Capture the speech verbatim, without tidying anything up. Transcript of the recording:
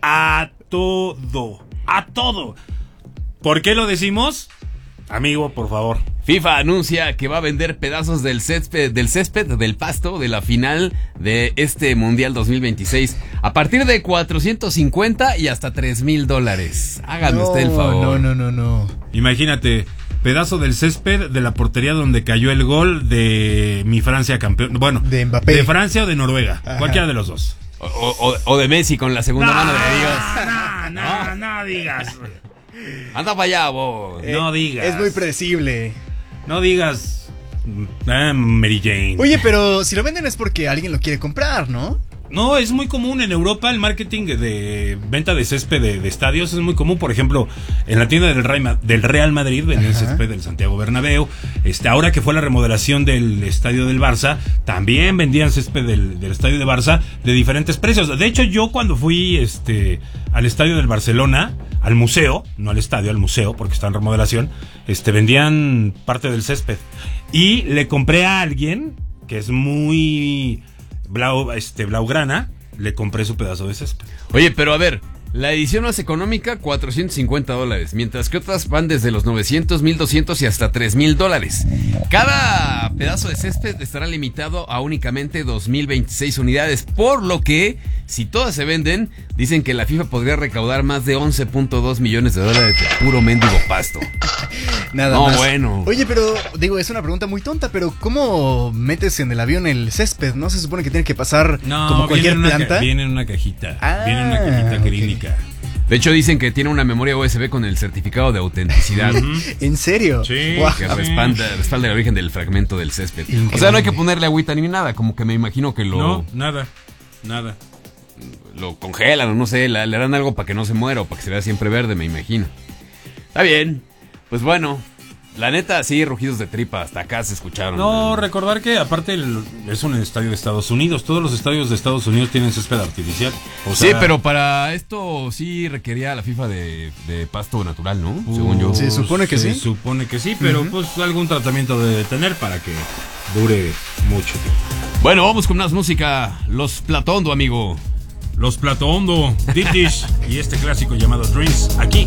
a todo, a todo. ¿Por qué lo decimos? Amigo, por favor. FIFA anuncia que va a vender pedazos del césped, del césped, del pasto, de la final de este Mundial dos mil veintiséis a partir de cuatrocientos cincuenta y hasta tres mil dólares. Hágame no, usted el favor. No, no, no, no. Imagínate, pedazo del césped de la portería donde cayó el gol de mi Francia campeón. Bueno, de Mbappé. De Francia o de Noruega. Ajá. Cualquiera de los dos. O, o, o de Messi con la segunda no, mano de Dios. No, no, no, no digas. Anda para allá, vos. Eh, no digas. Es muy predecible. No digas ah, Mary Jane. Oye, pero si lo venden es porque alguien lo quiere comprar, ¿no? No, es muy común en Europa el marketing de venta de césped de, de estadios. Es muy común, por ejemplo, en la tienda del Real, del Real Madrid venden césped del Santiago Bernabéu. Este, ahora que fue la remodelación del estadio del Barça, también vendían césped del, del estadio de Barça de diferentes precios. De hecho, yo cuando fui este, al estadio del Barcelona, al museo, no al estadio, al museo, porque está en remodelación, este, vendían parte del césped. Y le compré a alguien que es muy... Blau, este, Blaugrana, le compré su pedazo de césped. Oye, pero a ver, la edición más económica, cuatrocientos cincuenta dólares, mientras que otras van desde los novecientos, mil doscientos y hasta tres mil dólares. Cada pedazo de césped estará limitado a únicamente dos mil veintiséis unidades, por lo que, si todas se venden, dicen que la FIFA podría recaudar más de once punto dos millones de dólares de puro mendigo pasto. Nada no, más. bueno. Oye, pero, digo, es una pregunta muy tonta, pero ¿cómo metes en el avión el césped? ¿No se supone que tiene que pasar no, como cualquier viene planta? Ca- viene en una cajita. Ah, viene en una cajita acrílica. Okay. De hecho, dicen que tiene una memoria U S B con el certificado de autenticidad. ¿En serio? Sí. Wow. Que respalda, respalda el origen del fragmento del césped. Increíble. O sea, no hay que ponerle agüita ni nada, como que me imagino que lo... No, nada, nada. Lo congelan o no sé, le, le harán algo para que no se muera o para que se vea siempre verde, me imagino. Está bien, pues bueno... La neta, sí, rugidos de tripa, hasta acá se escucharon. No, recordar que aparte el, es un estadio de Estados Unidos. Todos los estadios de Estados Unidos tienen césped artificial. O sí, sea, pero para esto sí requería la FIFA de, de pasto natural, ¿no? Pues, según yo. Se supone que se sí. Se supone que sí, pero uh-huh. pues algún tratamiento debe tener para que dure mucho tiempo. Bueno, vamos con más música. Los Platondo, amigo. Los Platondo, Deep Dish y este clásico llamado Dreams, aquí